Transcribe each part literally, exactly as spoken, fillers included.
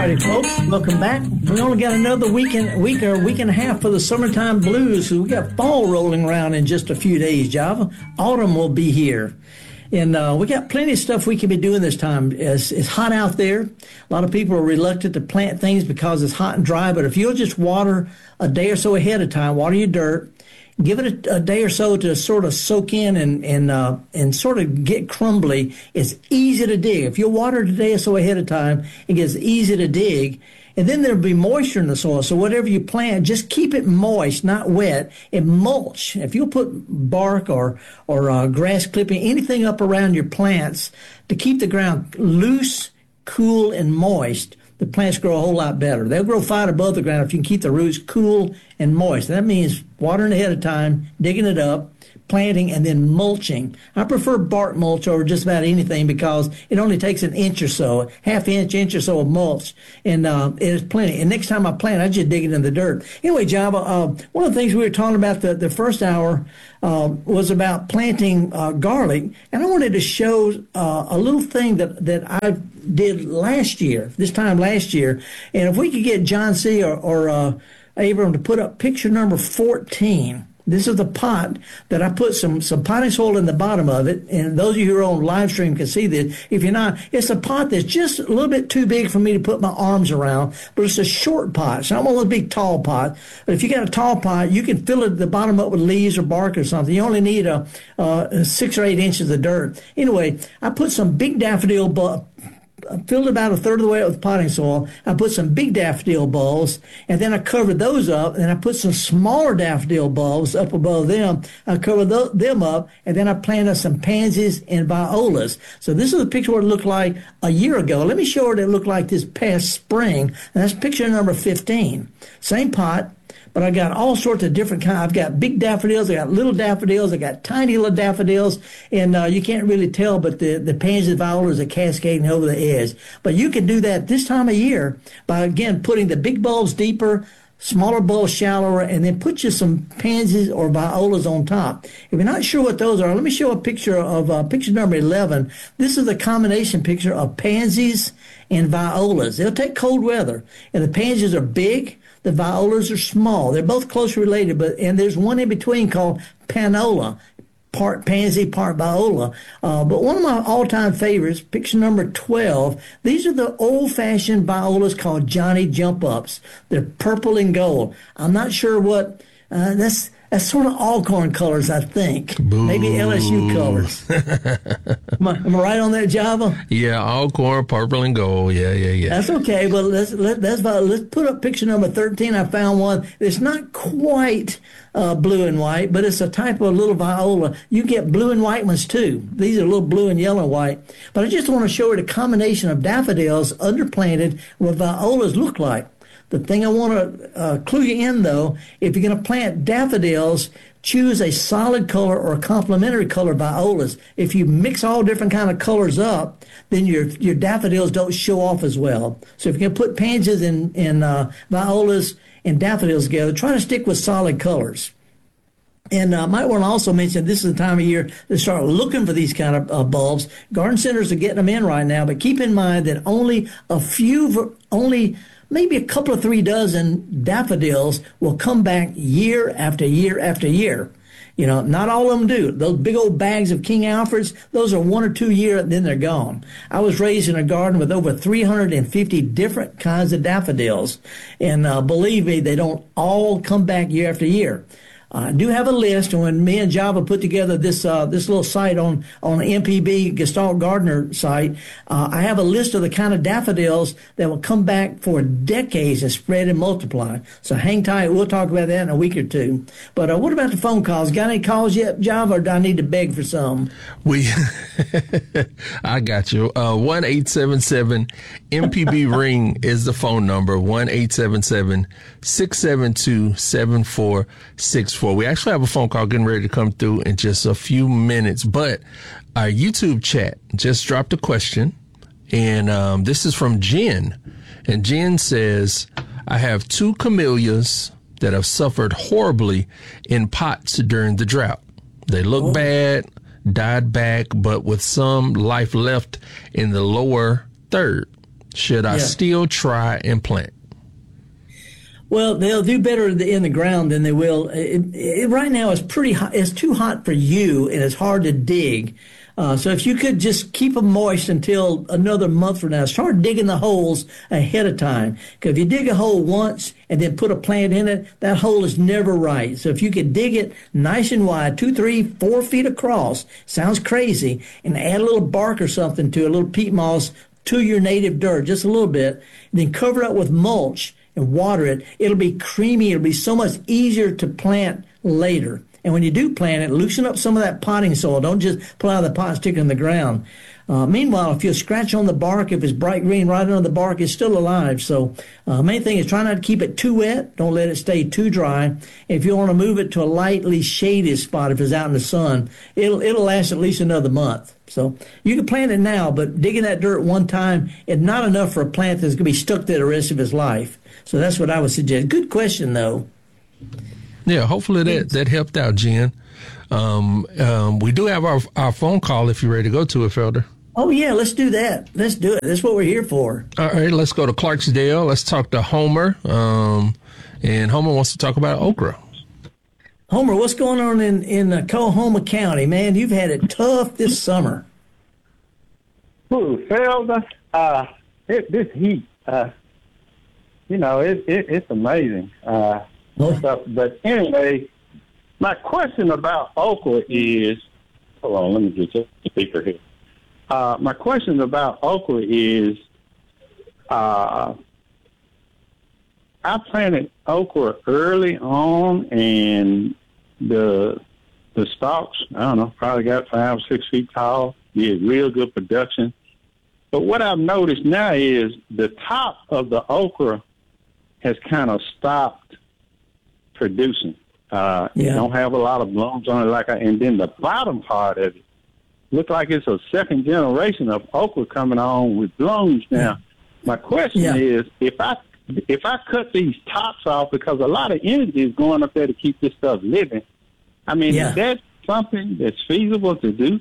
righty, folks. Welcome back. We only got another week and, week or week and a half for the summertime blues. So we got fall rolling around in just a few days, Java. Autumn will be here. And uh, we got plenty of stuff we can be doing this time. It's, it's hot out there. A lot of people are reluctant to plant things because it's hot and dry. But if you'll just water a day or so ahead of time, water your dirt, give it a, a day or so to sort of soak in and and uh, and sort of get crumbly. It's easy to dig. If you water it a day or so ahead of time, it gets easy to dig. And then there'll be moisture in the soil. So whatever you plant, just keep it moist, not wet, and mulch. If you put bark or, or uh, grass clipping, anything up around your plants to keep the ground loose, cool, and moist, the plants grow a whole lot better. They'll grow fine above the ground if you can keep the roots cool and moist. That means watering ahead of time, digging it up, planting, and then mulching. I prefer bark mulch over just about anything because it only takes an inch or so, half inch, inch or so of mulch, and uh, it is plenty. And next time I plant, I just dig it in the dirt. Anyway, Java, uh, one of the things we were talking about the, the first hour uh, was about planting uh, garlic, and I wanted to show uh, a little thing that, that I did last year, this time last year. And if we could get John C. or, or uh, Abram to put up picture number fourteen. This is the pot that I put some, some potting soil in the bottom of it. And those of you who are on live stream can see this. If you're not, it's a pot that's just a little bit too big for me to put my arms around, but it's a short pot. It's not one of those big tall pot. But if you got a tall pot, you can fill it the bottom up with leaves or bark or something. You only need a, uh, six or eight inches of dirt. Anyway, I put some big daffodil bu- I filled about a third of the way up with potting soil. I put some big daffodil bulbs, and then I covered those up, and I put some smaller daffodil bulbs up above them. I covered th- them up, and then I planted some pansies and violas. So this is a picture what it looked like a year ago. Let me show you what it looked like this past spring, and that's picture number fifteen. Same pot. But I got all sorts of different kinds. I've got big daffodils, I got little daffodils, I got tiny little daffodils, and uh, you can't really tell, but the, the pansies and violas are cascading over the edge. But you can do that this time of year by, again, putting the big bulbs deeper, smaller bulbs shallower, and then put you some pansies or violas on top. If you're not sure what those are, let me show a picture of uh, picture number eleven. This is a combination picture of pansies and violas. They'll take cold weather, and the pansies are big. The violas are small. They're both closely related, but and there's one in between called panola, part pansy, part viola. Uh, but one of my all-time favorites, picture number twelve, these are the old-fashioned violas called Johnny Jump-Ups. They're purple and gold. I'm not sure what, uh, that's that's sort of Alcorn colors, I think. Boo. Maybe L S U colors. am, I, am I right on that, Java? Yeah, Alcorn, purple and gold. Yeah, yeah, yeah. That's okay, but let's let, that's let's put up picture number thirteen. I found one. It's not quite uh, blue and white, but it's a type of little viola. You get blue and white ones too. These are a little blue and yellow and white. But I just want to show you the combination of daffodils underplanted what violas look like. The thing I want to uh, clue you in, though, if you're going to plant daffodils, choose a solid color or a complementary color violas. If you mix all different kind of colors up, then your your daffodils don't show off as well. So if you're going to put pansies and, and uh, violas and daffodils together, try to stick with solid colors. And I uh, might want to also mention this is the time of year to start looking for these kind of uh, bulbs. Garden centers are getting them in right now, but keep in mind that only a few, only maybe a couple of three dozen daffodils will come back year after year after year. You know, not all of them do. Those big old bags of King Alfreds, those are one or two year, then they're gone. I was raised in a garden with over three hundred fifty different kinds of daffodils. And uh, believe me, they don't all come back year after year. I do have a list, and when me and Java put together this uh, this little site on on the M P B Gestalt Gardener site, uh, I have a list of the kind of daffodils that will come back for decades and spread and multiply. So hang tight. We'll talk about that in a week or two. But uh, what about the phone calls? Got any calls yet, Java, or do I need to beg for some? We, I got you. Uh, one eight seven seven M P B ring is the phone number. one eight seven seven six seven two seven four six four. We actually have a phone call getting ready to come through in just a few minutes, but our YouTube chat just dropped a question, and um, this is from Jen. And Jen says, I have two camellias that have suffered horribly in pots during the drought. They look oh. bad, died back, but with some life left in the lower third. should I Yeah. still try and plant? Well, they'll do better in the, in the ground than they will. It, it, right now, it's pretty hot. It's too hot for you, and it's hard to dig. Uh, so if you could just keep them moist until another month from now, start digging the holes ahead of time. Because if you dig a hole once and then put a plant in it, that hole is never right. So if you could dig it nice and wide, two, three, four feet across, sounds crazy, and add a little bark or something to it, a little peat moss to your native dirt, just a little bit, and then cover it up with mulch and water it, it'll be creamy. It'll be so much easier to plant later. And when you do plant it, loosen up some of that potting soil. Don't just pull out of the pot and stick it in the ground. Uh, meanwhile, if you scratch on the bark, if it's bright green right under the bark, it's still alive. So uh, main thing is try not to keep it too wet. Don't let it stay too dry. If you want to move it to a lightly shaded spot, if it's out in the sun, it'll it'll last at least another month. So you can plant it now, but digging that dirt one time is not enough for a plant that's going to be stuck there the rest of its life. So that's what I would suggest. Good question, though. Yeah, hopefully that, that helped out, Jen. Um, um, we do have our our phone call if you're ready to go to it, Felder. Oh, yeah, let's do that. Let's do it. That's what we're here for. All right, let's go to Clarksdale. Let's talk to Homer. Um, and Homer wants to talk about okra. Homer, what's going on in, in uh, Coahoma County? Man, you've had it tough this summer. Ooh, Felder, uh, it, this heat, uh, you know, it, it, it's amazing. Uh, Oh. stuff. But anyway, my question about okra is, hold on, let me get the speaker here. Uh, my question about okra is, uh, I planted okra early on, and the the stalks, I don't know, probably got five, six feet tall. Did real good production. But what I've noticed now is the top of the okra has kind of stopped producing. Uh, Yeah. Don't have a lot of blooms on it, like I, and then the bottom part of it look like it's a second generation of okra coming on with blooms now. My question Yeah. is, if I if I cut these tops off, because a lot of energy is going up there to keep this stuff living, I mean, Yeah. is that something that's feasible to do?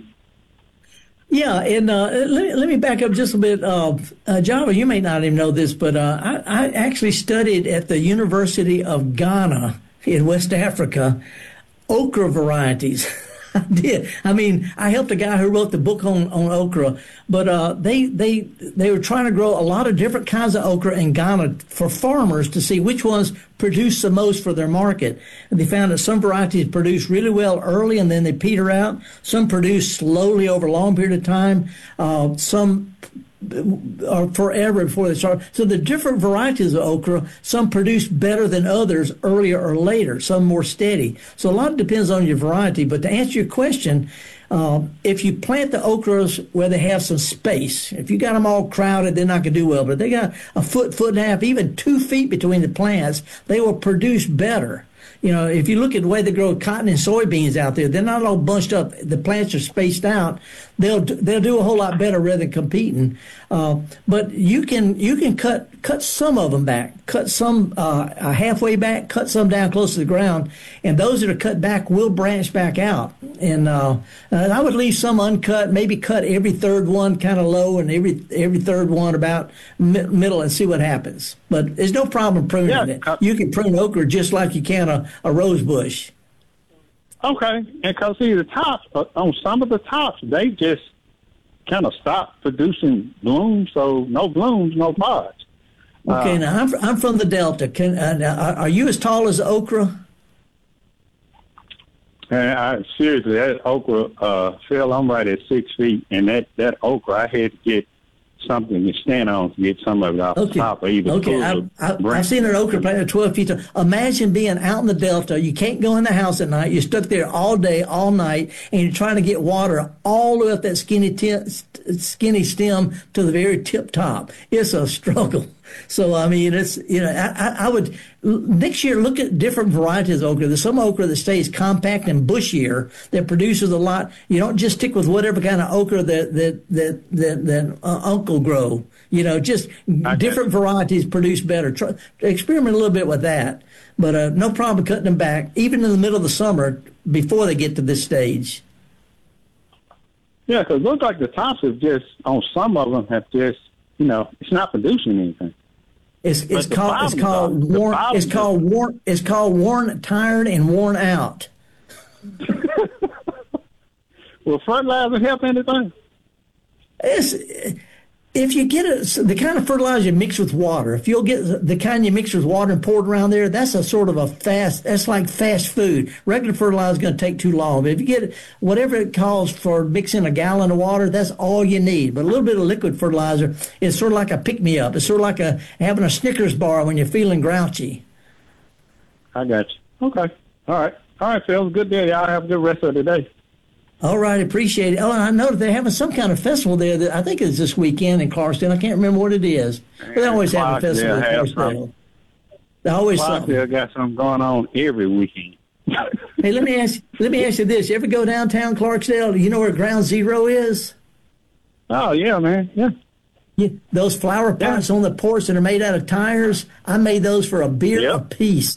Yeah, and uh, let, let me back up just a bit. Uh, uh, Java, you may not even know this, but uh, I, I actually studied at the University of Ghana in West Africa okra varieties. I did. I mean, I helped a guy who wrote the book on, on okra, but uh, they they they were trying to grow a lot of different kinds of okra in Ghana for farmers to see which ones produce the most for their market. And they found that some varieties produce really well early and then they peter out. Some produce slowly over a long period of time. Uh, some or forever before they start. So the different varieties of okra, some produce better than others earlier or later, some more steady. So a lot depends on your variety. But to answer your question, uh, if you plant the okras where they have some space, if you got them all crowded, they're not going to do well. But if they got a foot, foot and a half, even two feet between the plants, they will produce better. You know, if you look at the way they grow cotton and soybeans out there, they're not all bunched up. The plants are spaced out. They'll they'll do a whole lot better rather than competing. Uh, but you can you can cut cut some of them back, cut some uh, halfway back, cut some down close to the ground, and those that are cut back will branch back out. And uh, and I would leave some uncut, maybe cut every third one kind of low, and every every third one about mi- middle, and see what happens. But there's no problem pruning Yeah, it. uh, You can prune okra just like you can a, a rose bush. Okay, and because see the tops uh, on some of the tops, they just kind of stopped producing blooms, so no blooms, no pods. Okay, Uh, now I'm I'm from the Delta. Can uh, now, are you as tall as okra? And I seriously, that okra uh, fell. I'm right at six feet, and that that okra, I had to get something to stand on to get some of it off the Okay. top, or even Okay. pull I, the I, branch. I've seen an okra plant at twelve feet tall. Imagine being out in the Delta. You can't go in the house at night. You're stuck there all day, all night, and you're trying to get water all the way up that skinny, t- skinny stem to the very tip top. It's a struggle. So, I mean, it's, you know, I, I I would, next year, look at different varieties of okra. There's some okra that stays compact and bushier that produces a lot. You don't just stick with whatever kind of okra that, that, that, that, that uh, uncle grow. You know, just Okay. different varieties produce better. Try, experiment a little bit with that. But uh, no problem cutting them back, even in the middle of the summer before they get to this stage. Yeah, because it looks like the tops have just, on some of them, have just you know, it's not producing anything. It's it's But the called it's problem called is- the worn problem it's is- called worn it's called worn tired and worn out. Will fertilizer help anything? It's, if you get it, the kind of fertilizer you mix with water, if you'll get the kind you mix with water and pour it around there, that's a sort of a fast, that's like fast food. Regular fertilizer is going to take too long. But if you get whatever it calls for mixing a gallon of water, that's all you need. But a little bit of liquid fertilizer is sort of like a pick-me-up. It's sort of like a having a Snickers bar when you're feeling grouchy. I got you. Okay. All right. All right, Phil. Good day. Y'all have a good rest of the day. All right, appreciate it. Oh, I know that they're having some kind of festival there. That I think it's this weekend in Clarksdale. I can't remember what it is. But they always have a festival in Clarksdale have Clarksdale. They always something. Clarksdale got something going on every weekend. Hey, let me ask. Let me ask you this: you ever go downtown Clarksdale? You know where Ground Zero is? Oh, yeah, man. Yeah. Yeah, those flower pots on the porch that are made out of tires. I made those for a beer Yep. a piece.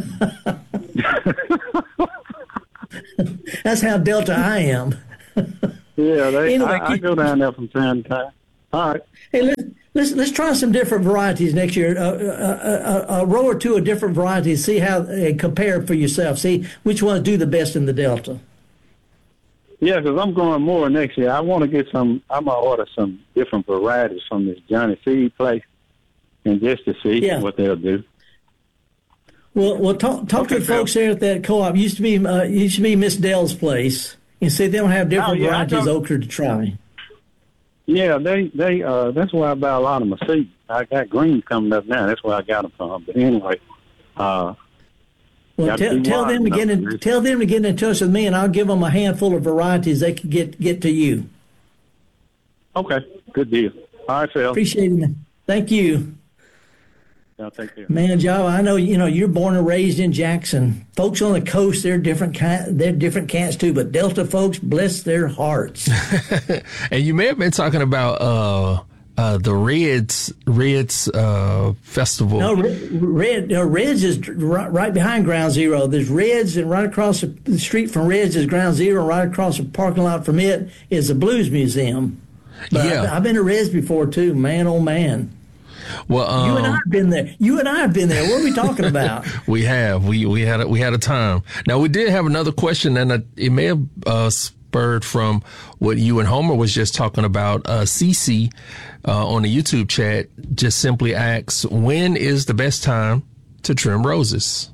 That's how Delta I am. Yeah, they, Anyway, I, I keep- go down there from time to time. All right. Hey, let's let's let's try some different varieties next year. Uh, a, a, a row or two of different varieties. See how uh, compare for yourself. See which ones do the best in the Delta. Yeah, because I'm going more next year. I want to get some, I'm going to order some different varieties from this Johnny Seed place and just to see Yeah. what they'll do. Well, well, talk talk Okay, to the folks there at that co-op. Used to be uh, used to be Miss Dell's place, and see they don't have different Oh, yeah, I varieties of know. okra to try. Yeah, they, they, uh, that's where I buy a lot of my seeds. I got greens coming up now. That's where I got them from. But anyway, uh, Well, Gotta tell, be tell wise them to get in, enough. tell them to get in touch with me, and I'll give them a handful of varieties they can get get to you. okay, good deal. All right, Phil. Appreciate it. Thank you. Y'all take care. Man, Java, I know you know you're born and raised in Jackson. Folks on the coast, they're different kind, they're different cats too. But Delta folks, bless their hearts. And you may have been talking about uh, uh, the Reds Reds uh, Festival. No, Red, Red uh, Reds is right, right behind Ground Zero. There's Reds, and right across the, the street from Reds is Ground Zero. Right across the parking lot from it is the Blues Museum. But Yeah. I've, I've been to Reds before too. Man, oh man. Well, um, You and I have been there. You and I have been there. What are we talking about? we have we we had a, we had a time. Now we did have another question, and uh, it may have uh, spurred from what you and Homer was just talking about. Uh, Cece uh, on the YouTube chat just simply asks, "When is the best time to trim roses?"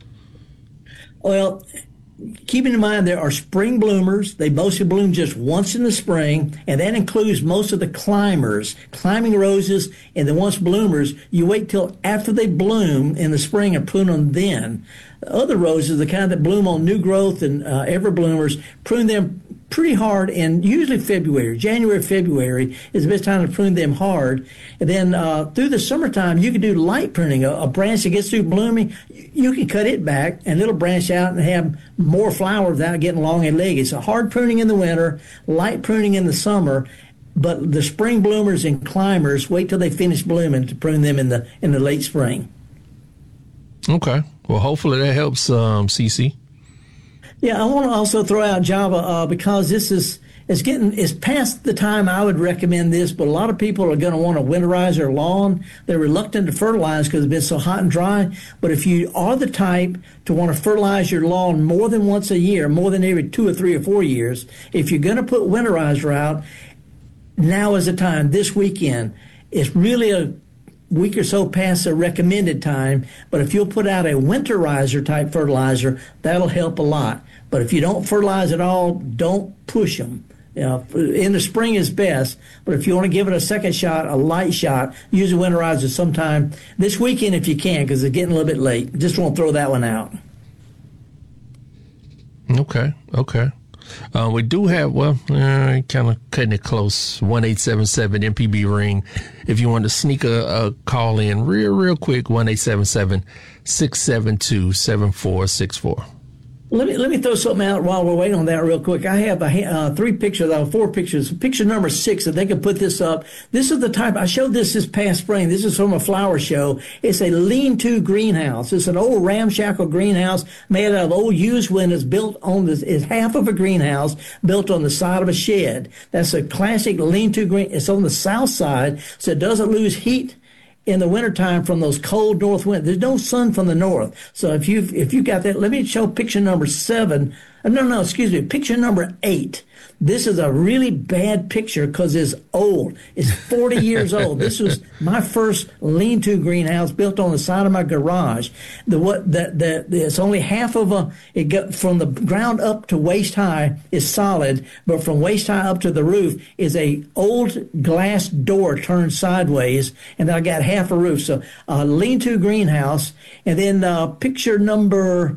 Well, keeping in mind there are spring bloomers. They mostly bloom just once in the spring, and that includes most of the climbers, climbing roses, and the once bloomers. You wait till after they bloom in the spring and prune them then. Other roses, the kind that bloom on new growth and uh, ever bloomers, prune them pretty hard in usually February. January, February is the best time to prune them hard. And then uh, through the summertime, you can do light pruning. A, a branch that gets through blooming, you can cut it back and it'll branch out and have more flower without getting long and leggy. So hard pruning in the winter, light pruning in the summer. But the spring bloomers and climbers, wait till they finish blooming to prune them in the in the late spring. Okay. Well, hopefully that helps, um, Cece. Yeah, I want to also throw out Java uh, because this is it's getting it's past the time I would recommend this, but a lot of people are going to want to winterize their lawn. They're reluctant to fertilize because it's been so hot and dry. But if you are the type to want to fertilize your lawn more than once a year, more than every two or three or four years, if you're going to put winterizer out, now is the time. This weekend, it's really a week or so past the recommended time, but if you'll put out a winterizer type fertilizer, that'll help a lot. But if you don't fertilize at all, don't push them. You know, in the spring is best, but if you want to give it a second shot, a light shot, use a winterizer sometime this weekend if you can, because it's getting a little bit late. Just want to throw that one out. Okay. Okay. Uh, we do have, well, uh, kind of cutting it close, one eight seven seven M P B ring. If you want to sneak a, a call in real, real quick, one eight seven seven, six seven two, seven four six four. Let me let me throw something out while we're waiting on that real quick. I have a, uh, three pictures, uh, four pictures. Picture number six, if they can put this up. This is the type, I showed this this past spring. This is from a flower show. It's a lean-to greenhouse. It's an old ramshackle greenhouse made out of old used windows built on this. It's half of a greenhouse built on the side of a shed. That's a classic lean-to green. It's on the south side, so it doesn't lose heat in the wintertime from those cold north winds. There's no sun from the north. So if you've, if you got that, let me show picture number seven. Uh, No, no, excuse me. Picture number eight. This is a really bad picture because it's old. It's forty years old. This was my first lean-to greenhouse built on the side of my garage. The what that that it's only half of a. It got from the ground up to waist high is solid, but from waist high up to the roof is a old glass door turned sideways, and then I got half a roof. So a lean-to greenhouse, and then uh, picture number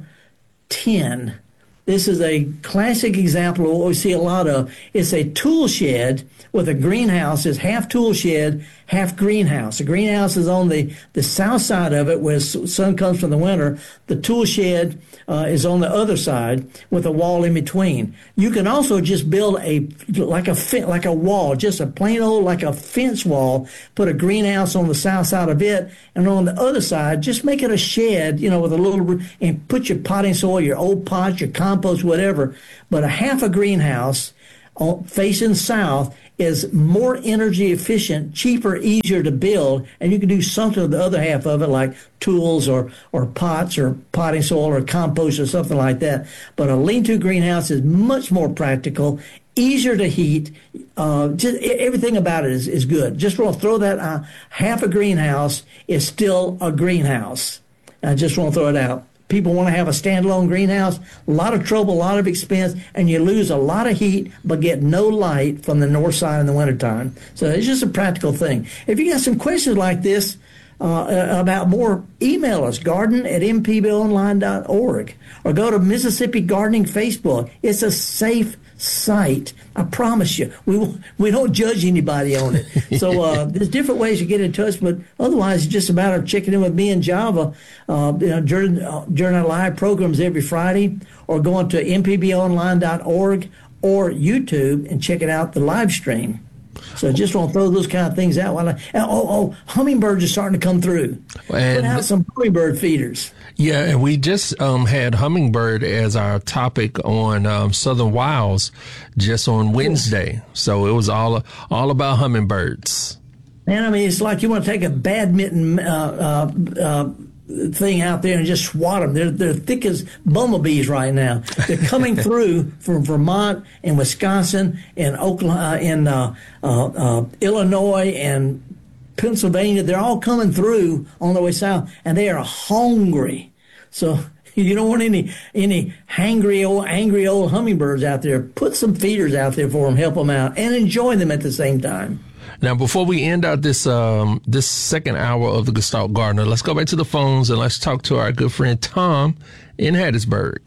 ten. This is a classic example of what we see a lot of. It's a tool shed with a greenhouse. It's half tool shed, half greenhouse. The greenhouse is on the, the south side of it where the sun comes from the winter. The tool shed uh, is on the other side with a wall in between. You can also just build a like a like a wall, just a plain old like a fence wall, put a greenhouse on the south side of it, and on the other side, just make it a shed, you know, with a little, and put your potting soil, your old pots, your compost, whatever. But a half a greenhouse facing south is more energy efficient, cheaper, easier to build, and you can do something with the other half of it, like tools or or pots or potting soil or compost or something like that. But a lean-to greenhouse is much more practical, easier to heat. Uh, just everything about it is, is good. Just want to throw that uh, half a greenhouse is still a greenhouse. I just want to throw it out. People want to have a standalone greenhouse, a lot of trouble, a lot of expense, and you lose a lot of heat but get no light from the north side in the wintertime. So it's just a practical thing. If you got some questions like this uh, about more, email us, garden at m p b online dot org, or go to Mississippi Gardening Facebook. It's a safe site. I promise you. We we don't judge anybody on it. So uh, there's different ways to get in touch, but otherwise it's just a matter of checking in with me and Java uh, you know, during, uh, during our live programs every Friday, or going to m p b online dot org or YouTube and checking out the live stream. So just want to throw those kind of things out. While I, oh, oh, hummingbirds are starting to come through. And put out some hummingbird feeders. Yeah, and we just um, had hummingbird as our topic on um, Southern Wilds just on Wednesday. So it was all all about hummingbirds. Man, I mean, it's like you want to take a badminton uh, uh, uh, thing out there and just swat them. They're they're thick as bumblebees right now. They're coming through from Vermont and Wisconsin and Oklahoma and uh, uh, uh, Illinois and Pennsylvania. They're all coming through on the way south, and they are hungry. So you don't want any any hangry old angry old hummingbirds out there. Put some feeders out there for them, help them out, and enjoy them at the same time. Now, before we end out this um, this second hour of the Gestalt Gardener, let's go back to the phones and let's talk to our good friend Tom in Hattiesburg.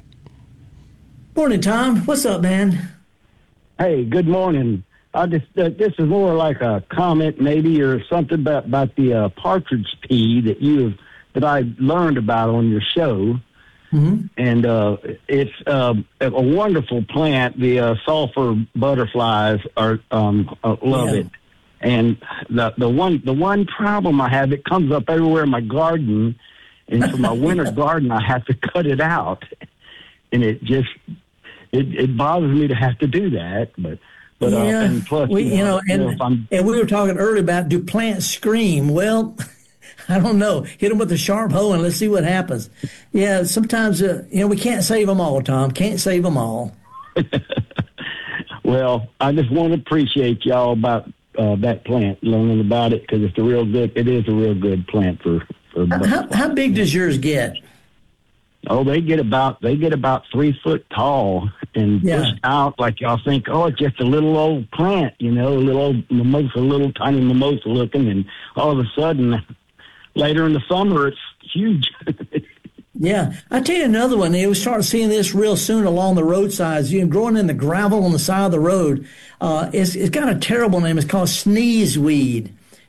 Morning, Tom. What's up, man? Hey, good morning. I just uh, this is more like a comment, maybe, or something about about the uh, partridge pea that you that I learned about on your show. Mm-hmm. And uh, it's uh, a wonderful plant. The uh, sulfur butterflies are um, uh, love Yeah. it. And the the one the one problem I have, it comes up everywhere in my garden, and for my winter garden, I have to cut it out, and it just it, it bothers me to have to do that. But but yeah, uh, and plus, we, you know, and, you know, if I'm, and we were talking earlier about, do plants scream? Well, I don't know. Hit them with a sharp hoe and let's see what happens. Yeah, sometimes uh, you know, we can't save them all, Tom. Can't save them all. Well, I just want to appreciate y'all about uh, that plant, learning about it, because it's a real good. It is a real good plant for for. How, how big does yours get? Oh, they get about they get about three foot tall and Yeah. pushed out like y'all think. Oh, it's just a little old plant, you know, a little old mimosa, little tiny mimosa looking, and all of a sudden, later in the summer, it's huge. Yeah. I tell you another one. You'll start seeing this real soon along the roadsides. You know, growing in the gravel on the side of the road. Uh, it's, it's got a terrible name. It's called sneezeweed.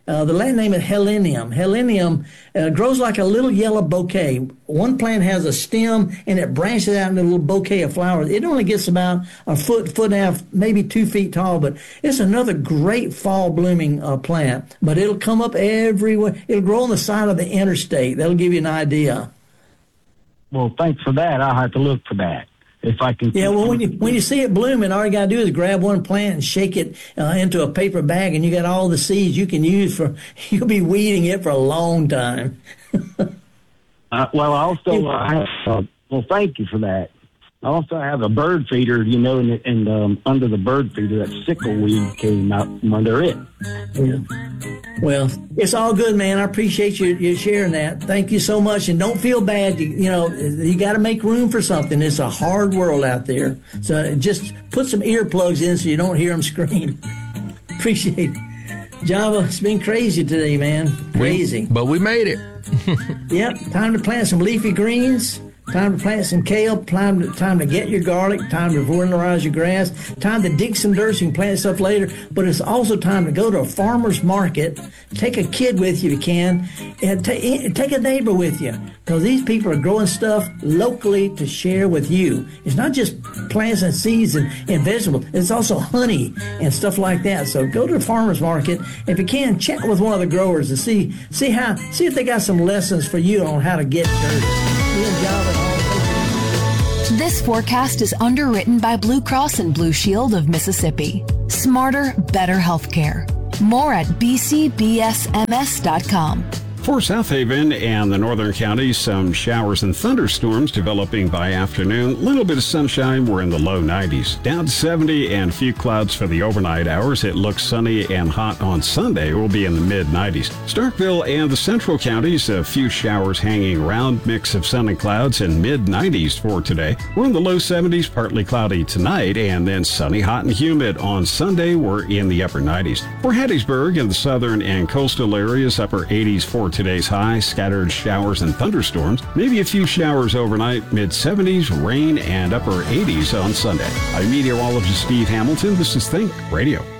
Uh, the Latin name is Helenium. Helenium uh, grows like a little yellow bouquet. One plant has a stem, and it branches out into a little bouquet of flowers. It only gets about a foot, foot and a half, maybe two feet tall, but it's another great fall blooming uh, plant. But it'll come up everywhere. It'll grow on the side of the interstate. That'll give you an idea. Well, thanks for that. I'll have to look for that. If I can. Yeah, well, when you when you see it blooming, all you got to do is grab one plant and shake it uh, into a paper bag, and you got all the seeds you can use for. You'll be weeding it for a long time. uh, well, I also uh, have, uh, well, thank you for that. I also have a bird feeder, you know, and, and um, under the bird feeder, that sickleweed came out from under it. Yeah. Well, it's all good, man. I appreciate you, you sharing that. Thank you so much. And don't feel bad. You, you know, you got to make room for something. It's a hard world out there. So just put some earplugs in so you don't hear them scream. Appreciate it. Java, it's been crazy today, man. Crazy. We, but we made it. Yep. Time to plant some leafy greens. Time to plant some kale, time to, time to get your garlic, time to fertilize your grass, time to dig some dirt so you can plant stuff later. But it's also time to go to a farmer's market, take a kid with you if you can, and ta- take a neighbor with you. Because these people are growing stuff locally to share with you. It's not just plants and seeds and, and vegetables. It's also honey and stuff like that. So go to the farmer's market. If you can, chat with one of the growers and see see how see if they got some lessons for you on how to get dirt. This forecast is underwritten by Blue Cross and Blue Shield of Mississippi. Smarter, better healthcare. More at b c b s m s dot com. For South Haven and the northern counties, some showers and thunderstorms developing by afternoon. A little bit of sunshine. We're in the low nineties. Down to seventy and a few clouds for the overnight hours. It looks sunny and hot on Sunday. We'll be in the mid nineties. Starkville and the central counties, a few showers hanging around. Mix of sun and clouds and mid nineties for today. We're in the low seventies, partly cloudy tonight, and then sunny, hot, and humid on Sunday. We're in the upper nineties. For Hattiesburg and the southern and coastal areas, upper eighties for today's high, scattered showers and thunderstorms. Maybe a few showers overnight, mid seventies, rain, and upper eighties on Sunday. I'm meteorologist Steve Hamilton. This is Think Radio.